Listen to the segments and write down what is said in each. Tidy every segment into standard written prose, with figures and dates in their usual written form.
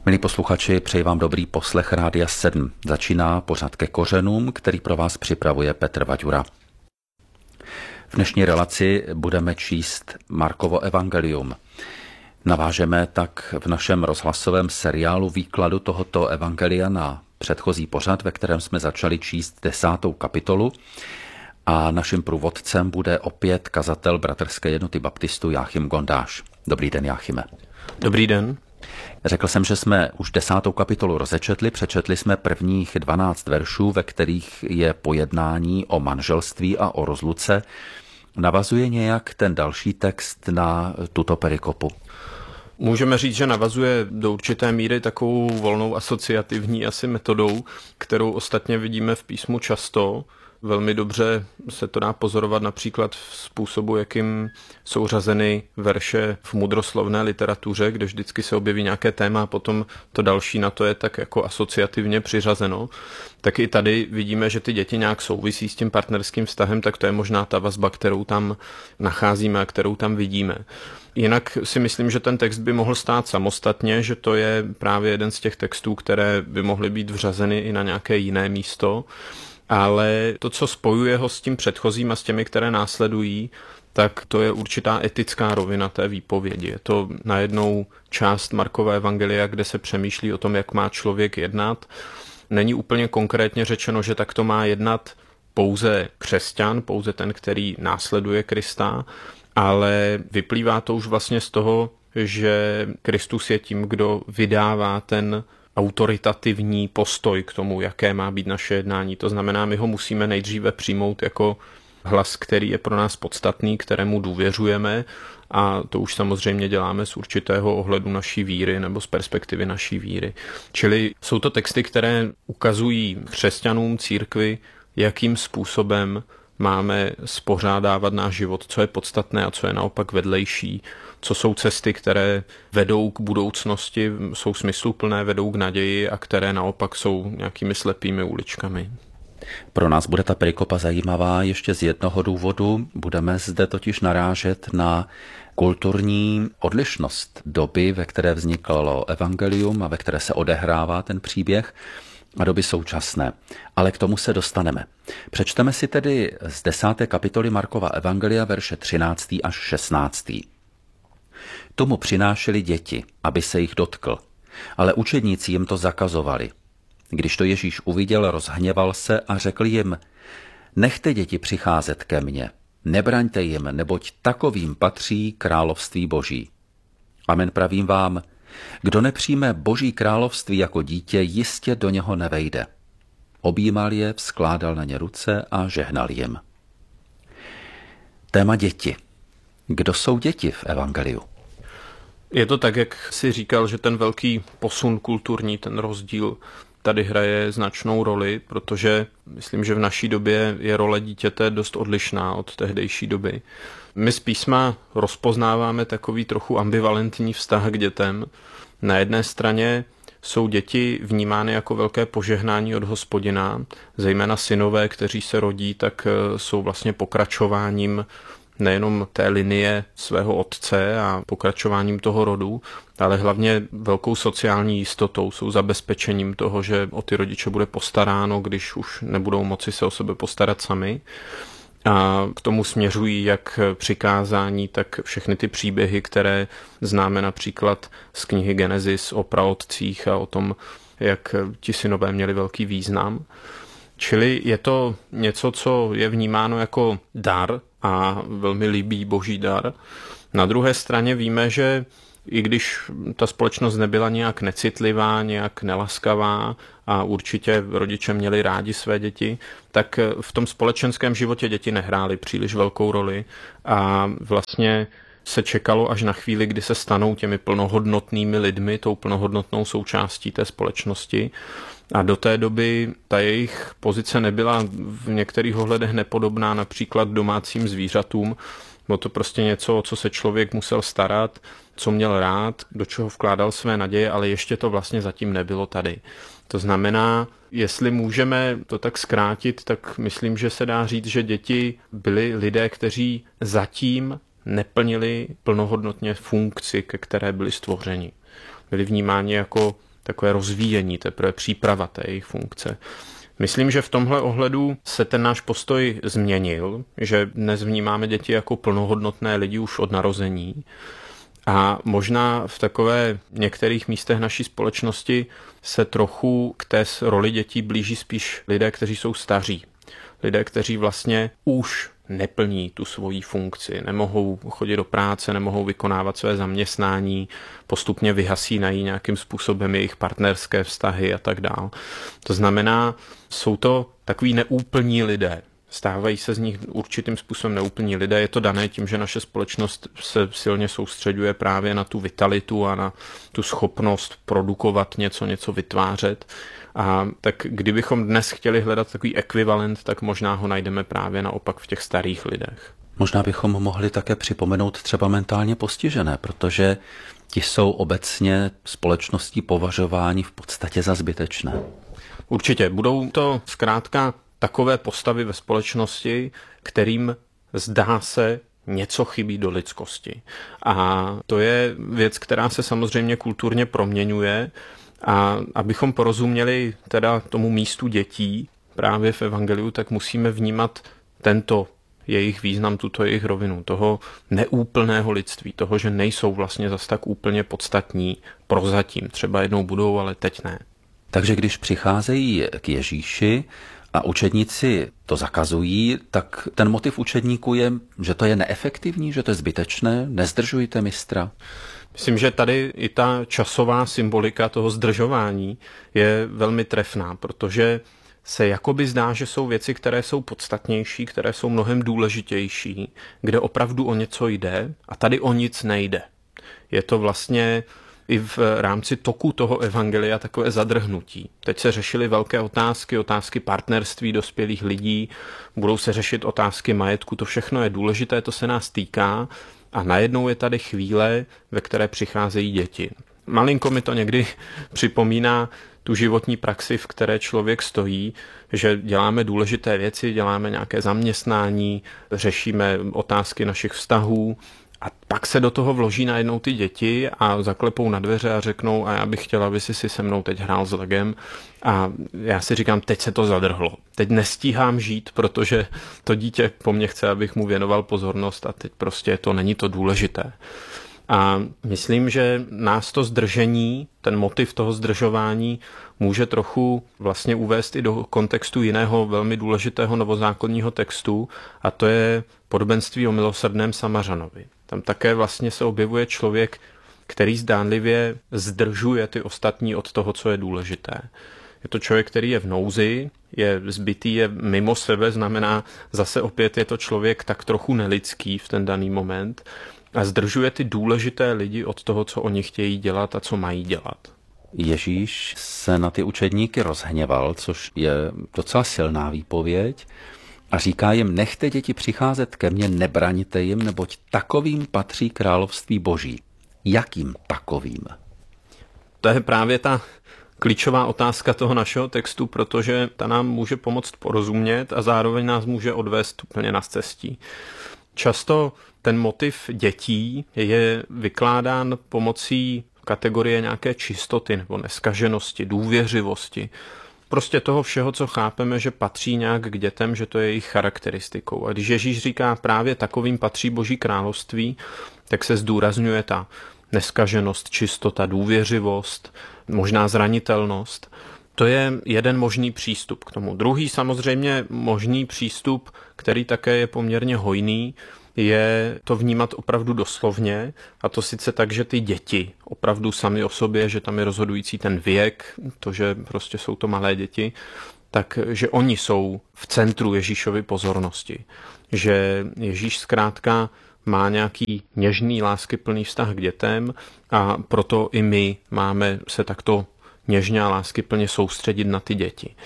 Milí posluchači, přeji vám dobrý poslech Rádia 7. Začíná pořad Ke kořenům, který pro vás připravuje Petr Vaďura. V dnešní relaci budeme číst Markovo evangelium. Navážeme tak v našem rozhlasovém seriálu výkladu tohoto evangelia na předchozí pořad, ve kterém jsme začali číst 10. kapitolu. A naším průvodcem bude opět kazatel Bratrské jednoty baptistů Jáchym Gondáš. Dobrý den, Jáchyme. Dobrý den. Řekl jsem, že jsme už 10. kapitolu rozečetli, přečetli jsme prvních 12 veršů, ve kterých je pojednání o manželství a o rozluce. Navazuje nějak ten další text na tuto perikopu? Můžeme říct, že navazuje do určité míry takovou volnou asociativní asi metodou, kterou ostatně vidíme v písmu často. Velmi dobře se to dá pozorovat například v způsobu, jakým jsou řazeny verše v mudroslovné literatuře, kde vždycky se objeví nějaké téma a potom to další na to je tak jako asociativně přiřazeno. Tak i tady vidíme, že ty děti nějak souvisí s tím partnerským vztahem, tak to je možná ta vazba, kterou tam nacházíme a kterou tam vidíme. Jinak si myslím, že ten text by mohl stát samostatně, že to je právě jeden z těch textů, které by mohly být vřazeny i na nějaké jiné místo. Ale to, co spojuje ho s tím předchozím a s těmi, které následují, tak to je určitá etická rovina té výpovědi. Je to najednou část Markova evangelia, kde se přemýšlí o tom, jak má člověk jednat. Není úplně konkrétně řečeno, že takto má jednat pouze křesťan, pouze ten, který následuje Krista, ale vyplývá to už vlastně z toho, že Kristus je tím, kdo vydává ten autoritativní postoj k tomu, jaké má být naše jednání. To znamená, my ho musíme nejdříve přijmout jako hlas, který je pro nás podstatný, kterému důvěřujeme, a to už samozřejmě děláme z určitého ohledu naší víry nebo z perspektivy naší víry. Čili jsou to texty, které ukazují křesťanům, církvi, jakým způsobem máme spořádávat náš život, co je podstatné a co je naopak vedlejší, co jsou cesty, které vedou k budoucnosti, jsou smysluplné, vedou k naději a které naopak jsou nějakými slepými uličkami. Pro nás bude ta perikopa zajímavá ještě z jednoho důvodu. Budeme zde totiž narážet na kulturní odlišnost doby, ve které vzniklo evangelium a ve které se odehrává ten příběh, a doby současné. Ale k tomu se dostaneme. Přečteme si tedy z 10. kapitoly Markova evangelia verše 13. až 16. Tomu přinášeli děti, aby se jich dotkl, ale učedníci jim to zakazovali. Když to Ježíš uviděl, rozhněval se a řekl jim: Nechte děti přicházet ke mně, nebraňte jim, neboť takovým patří království Boží. Amen, pravím vám, kdo nepřijme Boží království jako dítě, jistě do něho nevejde. Objímal je, vzkládal na ně ruce a žehnal jim. Téma děti. Kdo jsou děti v evangeliu? Je to tak, jak si říkal, že ten velký posun kulturní, ten rozdíl tady hraje značnou roli, protože myslím, že v naší době je role dítěte dost odlišná od tehdejší doby. My z písma rozpoznáváme takový trochu ambivalentní vztah k dětem. Na jedné straně jsou děti vnímány jako velké požehnání od Hospodina, zejména synové, kteří se rodí, tak jsou vlastně pokračováním nejenom té linie svého otce a pokračováním toho rodu, ale hlavně velkou sociální jistotou, jsou zabezpečením toho, že o ty rodiče bude postaráno, když už nebudou moci se o sebe postarat sami. A k tomu směřují jak přikázání, tak všechny ty příběhy, které známe například z knihy Genesis o praotcích a o tom, jak ti synové měli velký význam. Čili je to něco, co je vnímáno jako dar a velmi líbý boží dar. Na druhé straně víme, že i když ta společnost nebyla nějak necitlivá, nějak nelaskavá a určitě rodiče měli rádi své děti, tak v tom společenském životě děti nehrály příliš velkou roli a vlastně se čekalo až na chvíli, kdy se stanou těmi plnohodnotnými lidmi, tou plnohodnotnou součástí té společnosti. A do té doby ta jejich pozice nebyla v některých ohledech nepodobná například domácím zvířatům. Bylo to prostě něco, o co se člověk musel starat, co měl rád, do čeho vkládal své naděje, ale ještě to vlastně zatím nebylo tady. To znamená, jestli můžeme to tak zkrátit, tak myslím, že se dá říct, že děti byli lidé, kteří zatím neplnili plnohodnotně funkci, ke které byli stvořeni. Byli vnímáni jako takové rozvíjení, teprve příprava té jejich funkce. Myslím, že v tomhle ohledu se ten náš postoj změnil, že dnes vnímáme děti jako plnohodnotné lidi už od narození. A možná v takové některých místech naší společnosti se trochu k té roli dětí blíží spíš lidé, kteří jsou staří. Lidé, kteří vlastně už neplní tu svoji funkci, nemohou chodit do práce, nemohou vykonávat své zaměstnání, postupně vyhasínají nějakým způsobem jejich partnerské vztahy a tak dál. To znamená, jsou to takový neúplní lidé. Stávají se z nich určitým způsobem neúplní lidé. Je to dané tím, že naše společnost se silně soustřeďuje právě na tu vitalitu a na tu schopnost produkovat něco vytvářet. A tak kdybychom dnes chtěli hledat takový ekvivalent, tak možná ho najdeme právě naopak v těch starých lidech. Možná bychom mohli také připomenout třeba mentálně postižené, protože ti jsou obecně společností považováni v podstatě za zbytečné. Určitě. Budou to zkrátka takové postavy ve společnosti, kterým zdá se něco chybí do lidskosti. A to je věc, která se samozřejmě kulturně proměňuje. A abychom porozuměli teda tomu místu dětí právě v evangeliu, tak musíme vnímat tento jejich význam, tuto jejich rovinu, toho neúplného lidství, toho, že nejsou vlastně zas tak úplně podstatní prozatím. Třeba jednou budou, ale teď ne. Takže když přicházejí k Ježíši a učedníci to zakazují, tak ten motiv učedníků je, že to je neefektivní, že to je zbytečné, nezdržujte mistra. Myslím, že tady i ta časová symbolika toho zdržování je velmi trefná, protože se jakoby zdá, že jsou věci, které jsou podstatnější, které jsou mnohem důležitější, kde opravdu o něco jde a tady o nic nejde. Je to vlastně i v rámci toku toho evangelia takové zadrhnutí. Teď se řešily velké otázky partnerství dospělých lidí, budou se řešit otázky majetku, to všechno je důležité, to se nás týká. A najednou je tady chvíle, ve které přicházejí děti. Malinko mi to někdy připomíná tu životní praxi, v které člověk stojí, že děláme důležité věci, děláme nějaké zaměstnání, řešíme otázky našich vztahů a pak se do toho vloží najednou ty děti a zaklepou na dveře a řeknou, a já bych chtěla, aby si se mnou teď hrál s legem. A já si říkám, teď se to zadrhlo. Teď nestíhám žít, protože to dítě po mně chce, abych mu věnoval pozornost a teď prostě to není to důležité. A myslím, že nás to zdržení, ten motiv toho zdržování může trochu vlastně uvést i do kontextu jiného velmi důležitého novozákonního textu, a to je podobenství o milosrdném Samařanovi. Tam také vlastně se objevuje člověk, který zdánlivě zdržuje ty ostatní od toho, co je důležité. Je to člověk, který je v nouzi, je zbytý, je mimo sebe, znamená zase opět je to člověk tak trochu nelidský v ten daný moment a zdržuje ty důležité lidi od toho, co oni chtějí dělat a co mají dělat. Ježíš se na ty učedníky rozhněval, což je docela silná výpověď, a říká jim, nechte děti přicházet ke mně, nebraňte jim, neboť takovým patří království Boží. Jakým takovým? To je právě ta klíčová otázka toho našeho textu, protože ta nám může pomoct porozumět a zároveň nás může odvést úplně na cestí. Často ten motiv dětí je vykládán pomocí kategorie nějaké čistoty nebo neskaženosti, důvěřivosti. Prostě toho všeho, co chápeme, že patří nějak k dětem, že to je jejich charakteristikou. A když Ježíš říká právě takovým patří Boží království, tak se zdůrazňuje ta neskaženost, čistota, důvěřivost, možná zranitelnost. To je jeden možný přístup k tomu. Druhý samozřejmě možný přístup, který také je poměrně hojný, je to vnímat opravdu doslovně, a to sice tak, že ty děti opravdu sami o sobě, že tam je rozhodující ten věk, to, že prostě jsou to malé děti, takže oni jsou v centru Ježíšovy pozornosti. Že Ježíš zkrátka má nějaký něžný, láskyplný vztah k dětem a proto i my máme se takto něžně a láskyplně soustředit na ty děti.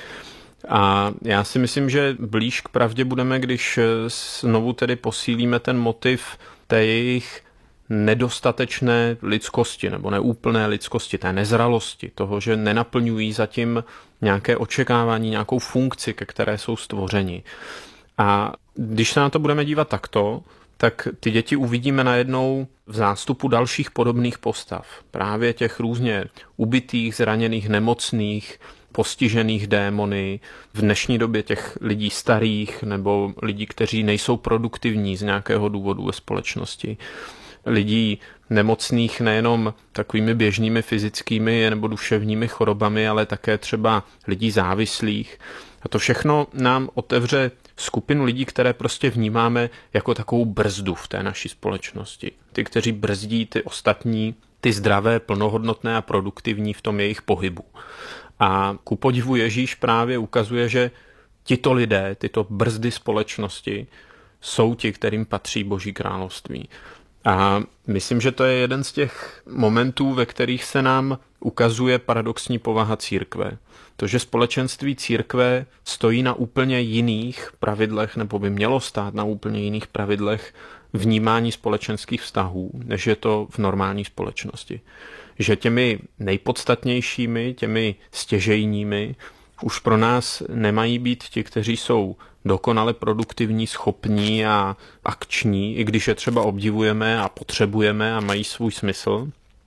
A já si myslím, že blíž k pravdě budeme, když znovu tedy posílíme ten motiv té jejich nedostatečné lidskosti nebo neúplné lidskosti, té nezralosti, toho, že nenaplňují zatím nějaké očekávání, nějakou funkci, ke které jsou stvořeni. A když se na to budeme dívat takto, tak ty děti uvidíme najednou v zástupu dalších podobných postav. Právě těch různě ubitých, zraněných, nemocných, postižených démony, v dnešní době těch lidí starých nebo lidí, kteří nejsou produktivní z nějakého důvodu ve společnosti. Lidí nemocných nejenom takovými běžnými fyzickými nebo duševními chorobami, ale také třeba lidí závislých. A to všechno nám otevře skupinu lidí, které prostě vnímáme jako takovou brzdu v té naší společnosti. Ty, kteří brzdí ty ostatní, ty zdravé, plnohodnotné a produktivní v tom jejich pohybu. A ku podivu Ježíš právě ukazuje, že tito lidé, tyto brzdy společnosti jsou ti, kterým patří Boží království. A myslím, že to je jeden z těch momentů, ve kterých se nám ukazuje paradoxní povaha církve. To, že společenství církve stojí na úplně jiných pravidlech, nebo by mělo stát na úplně jiných pravidlech vnímání společenských vztahů, než je to v normální společnosti. Že těmi nejpodstatnějšími, těmi stěžejními už pro nás nemají být ti, kteří jsou dokonale produktivní, schopní a akční, i když je třeba obdivujeme a potřebujeme a mají svůj smysl,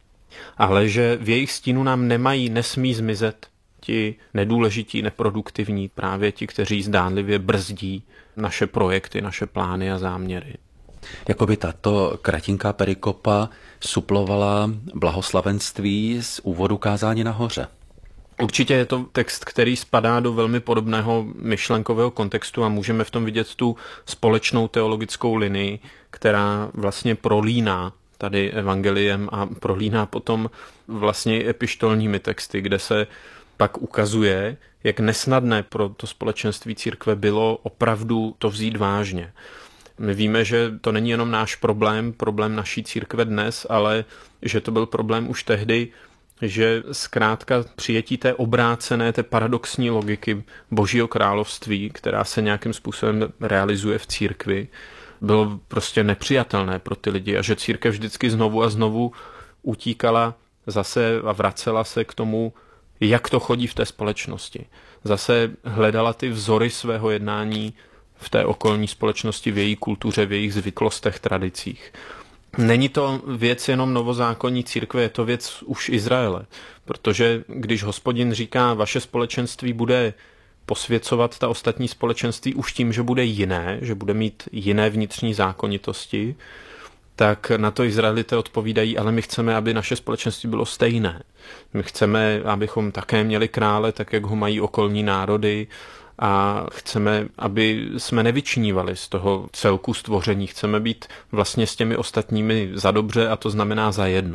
ale že v jejich stínu nám nesmí zmizet ti nedůležití, neproduktivní, právě ti, kteří zdánlivě brzdí naše projekty, naše plány a záměry. Jakoby tato kratinká perikopa suplovala blahoslavenství z úvodu kázání nahoře. Určitě je to text, který spadá do velmi podobného myšlenkového kontextu a můžeme v tom vidět tu společnou teologickou linii, která vlastně prolíná tady evangeliem a prolíná potom vlastně epištolními texty, kde se pak ukazuje, jak nesnadné pro to společenství církve bylo opravdu to vzít vážně. My víme, že to není jenom náš problém naší církve dnes, ale že to byl problém už tehdy, že zkrátka přijetí té obrácené, té paradoxní logiky Božího království, která se nějakým způsobem realizuje v církvi, bylo prostě nepřijatelné pro ty lidi a že církev vždycky znovu a znovu utíkala zase a vracela se k tomu, jak to chodí v té společnosti. Zase hledala ty vzory svého jednání v té okolní společnosti, v její kultuře, v jejich zvyklostech, tradicích. Není to věc jenom novozákonní církve, je to věc už Izraele, protože když Hospodin říká, vaše společenství bude posvěcovat ta ostatní společenství už tím, že bude jiné, že bude mít jiné vnitřní zákonitosti, tak na to Izraelité odpovídají, ale my chceme, aby naše společenství bylo stejné. My chceme, abychom také měli krále, tak jak ho mají okolní národy, a chceme, aby jsme nevyčnívali z toho celku stvoření. Chceme být vlastně s těmi ostatními za dobře a to znamená za jedno.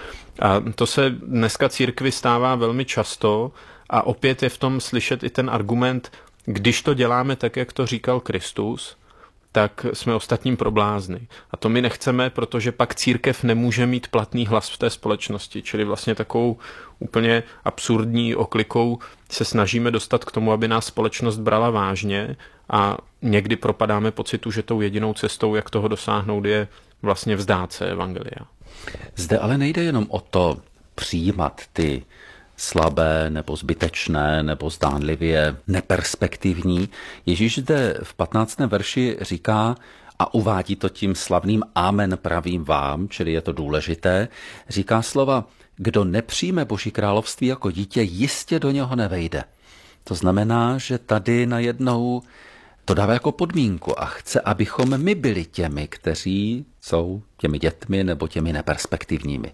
A to se dneska církvi stává velmi často a opět je v tom slyšet i ten argument, když to děláme tak, jak to říkal Kristus, tak jsme ostatním pro blázny. A to my nechceme, protože pak církev nemůže mít platný hlas v té společnosti. Čili vlastně takovou úplně absurdní oklikou se snažíme dostat k tomu, aby nás společnost brala vážně a někdy propadáme pocitu, že tou jedinou cestou, jak toho dosáhnout, je vlastně vzdát se evangelia. Zde ale nejde jenom o to přijímat ty slabé nebo zbytečné nebo zdánlivě neperspektivní. Ježíš zde v 15. verši říká a uvádí to tím slavným amen pravím vám, čili je to důležité, říká slova, kdo nepřijme Boží království jako dítě, jistě do něho nevejde. To znamená, že tady najednou to dává jako podmínku a chce, abychom my byli těmi, kteří jsou těmi dětmi nebo těmi neperspektivními.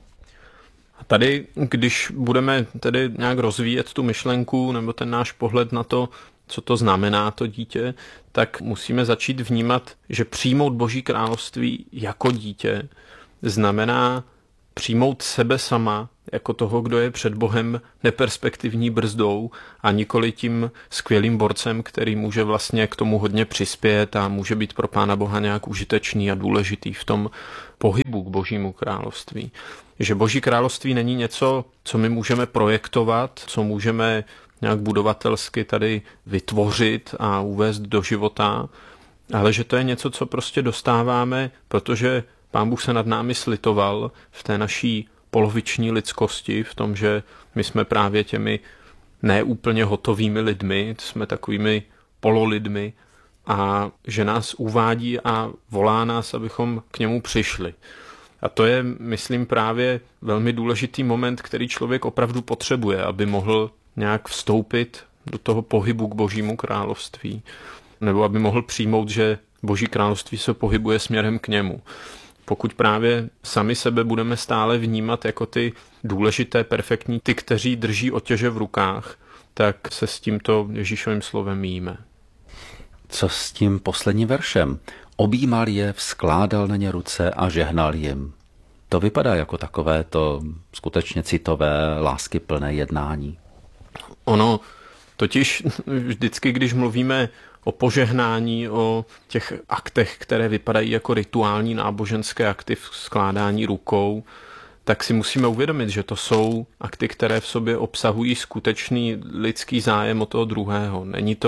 A tady, když budeme tedy nějak rozvíjet tu myšlenku nebo ten náš pohled na to, co to znamená to dítě, tak musíme začít vnímat, že přijmout Boží království jako dítě znamená přijmout sebe sama jako toho, kdo je před Bohem neperspektivní brzdou a nikoli tím skvělým borcem, který může vlastně k tomu hodně přispět a může být pro Pána Boha nějak užitečný a důležitý v tom pohybu k Božímu království. Že Boží království není něco, co my můžeme projektovat, co můžeme nějak budovatelsky tady vytvořit a uvést do života, ale že to je něco, co prostě dostáváme, protože Pán Bůh se nad námi slitoval v té naší poloviční lidskosti, v tom, že my jsme právě těmi neúplně hotovými lidmi, jsme takovými pololidmi, a že nás uvádí a volá nás, abychom k němu přišli. A to je, myslím, právě velmi důležitý moment, který člověk opravdu potřebuje, aby mohl nějak vstoupit do toho pohybu k Božímu království, nebo aby mohl přijmout, že Boží království se pohybuje směrem k němu. Pokud právě sami sebe budeme stále vnímat jako ty důležité, perfektní, ty, kteří drží otěže v rukách, tak se s tímto Ježíšovým slovem míjíme. Co s tím posledním veršem? Objímal je, vzkládal na ně ruce a žehnal jim. To vypadá jako takové to skutečně citové, láskyplné jednání. Ono totiž vždycky, když mluvíme o požehnání, o těch aktech, které vypadají jako rituální náboženské akty v skládání rukou, tak si musíme uvědomit, že to jsou akty, které v sobě obsahují skutečný lidský zájem o toho druhého.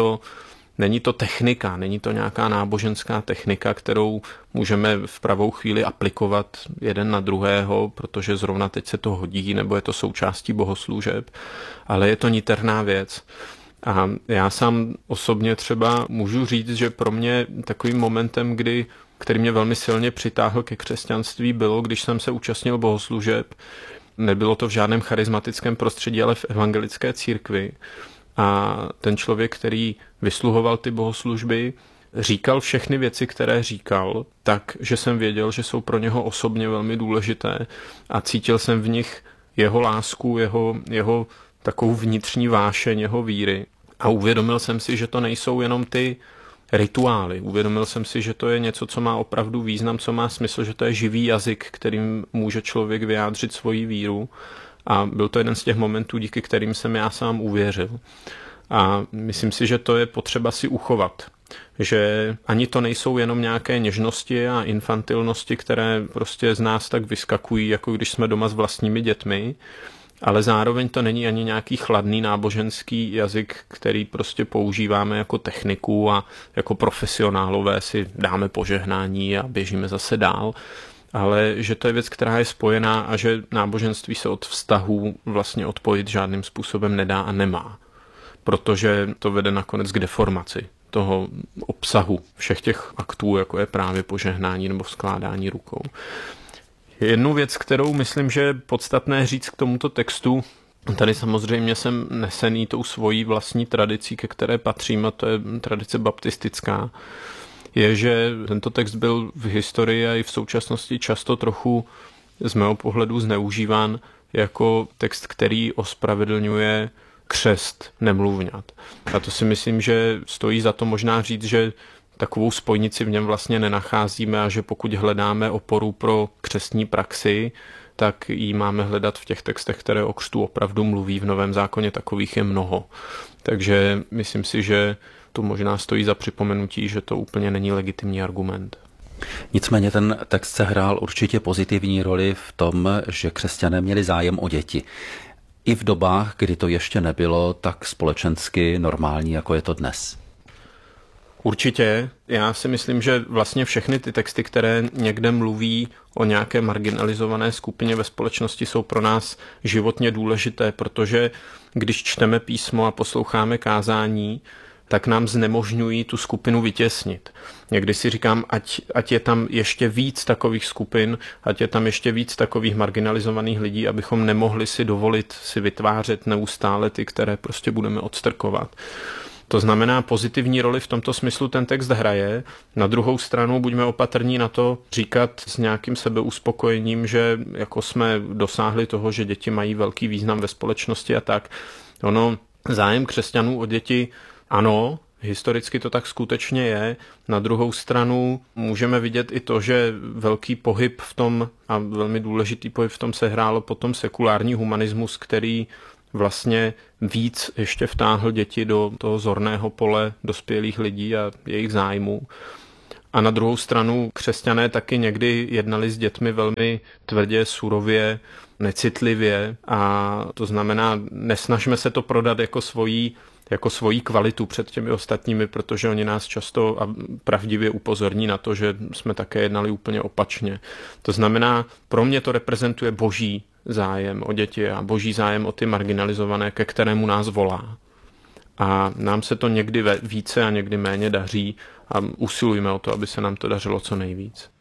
Není to technika, není to nějaká náboženská technika, kterou můžeme v pravou chvíli aplikovat jeden na druhého, protože zrovna teď se to hodí, nebo je to součástí bohoslužeb, ale je to niterná věc. A já sám osobně třeba můžu říct, že pro mě takovým momentem, který mě velmi silně přitáhl ke křesťanství, bylo, když jsem se účastnil bohoslužeb. Nebylo to v žádném charismatickém prostředí, ale v evangelické církvi. A ten člověk, který vysluhoval ty bohoslužby, říkal všechny věci, které říkal, tak, že jsem věděl, že jsou pro něho osobně velmi důležité a cítil jsem v nich jeho lásku, jeho takovou vnitřní vášeň, jeho víry. A uvědomil jsem si, že to nejsou jenom ty rituály. Uvědomil jsem si, že to je něco, co má opravdu význam, co má smysl, že to je živý jazyk, kterým může člověk vyjádřit svoji víru. A byl to jeden z těch momentů, díky kterým jsem já sám uvěřil. A myslím si, že to je potřeba si uchovat. Že ani to nejsou jenom nějaké něžnosti a infantilnosti, které prostě z nás tak vyskakují, jako když jsme doma s vlastními dětmi, ale zároveň to není ani nějaký chladný náboženský jazyk, který prostě používáme jako techniku a jako profesionálové si dáme požehnání a běžíme zase dál, ale že to je věc, která je spojená a že náboženství se od vztahů vlastně odpojit žádným způsobem nedá a nemá, protože to vede nakonec k deformaci toho obsahu všech těch aktů, jako je právě požehnání nebo skládání rukou. Jednu věc, kterou myslím, že je podstatné říct k tomuto textu, tady samozřejmě jsem nesený tou svojí vlastní tradicí, ke které patřím, a to je tradice baptistická, je, že tento text byl v historii a i v současnosti často trochu z mého pohledu zneužíván jako text, který ospravedlňuje křest nemluvňat. A to si myslím, že stojí za to možná říct, že takovou spojnici v něm vlastně nenacházíme a že pokud hledáme oporu pro křestní praxi, tak ji máme hledat v těch textech, které o křtu opravdu mluví. V Novém zákoně takových je mnoho. Takže myslím si, že to možná stojí za připomenutí, že to úplně není legitimní argument. Nicméně ten text se hrál určitě pozitivní roli v tom, že křesťané měli zájem o děti. I v dobách, kdy to ještě nebylo tak společensky normální, jako je to dnes. Určitě. Já si myslím, že vlastně všechny ty texty, které někde mluví o nějaké marginalizované skupině ve společnosti, jsou pro nás životně důležité, protože když čteme písmo a posloucháme kázání, tak nám znemožňují tu skupinu vytěsnit. Někdy si říkám, ať je tam ještě víc takových skupin, ať je tam ještě víc takových marginalizovaných lidí, abychom nemohli si dovolit si vytvářet neustále ty, které prostě budeme odstrkovat. To znamená, pozitivní roli v tomto smyslu ten text hraje. Na druhou stranu buďme opatrní na to říkat s nějakým sebeuspokojením, že jako jsme dosáhli toho, že děti mají velký význam ve společnosti a tak. Ono, zájem křesťanů o děti, ano, historicky to tak skutečně je. Na druhou stranu můžeme vidět i to, že velký pohyb v tom a velmi důležitý pohyb v tom sehrálo potom sekulární humanismus, který vlastně víc ještě vtáhl děti do toho zorného pole dospělých lidí a jejich zájmů. A na druhou stranu křesťané taky někdy jednali s dětmi velmi tvrdě, surově, necitlivě a to znamená, nesnažme se to prodat jako svoji kvalitu před těmi ostatními, protože oni nás často a pravdivě upozorní na to, že jsme také jednali úplně opačně. To znamená, pro mě to reprezentuje boží zájem o děti a boží zájem o ty marginalizované, ke kterému nás volá. a nám se to někdy více a někdy méně daří a usilujeme o to, aby se nám to dařilo co nejvíc.